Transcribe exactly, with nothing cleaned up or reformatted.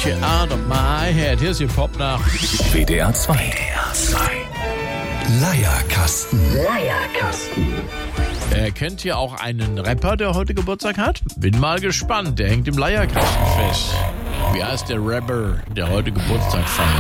Get you out of my head. Hier ist Ihr Pop nach W D R zwei. W D R zwei. Leierkasten. Leierkasten. Er kennt hier auch einen Rapper, der heute Geburtstag hat. Bin mal gespannt. Der hängt im Leierkasten fest. Wie heißt der Rapper, der heute Geburtstag feiert?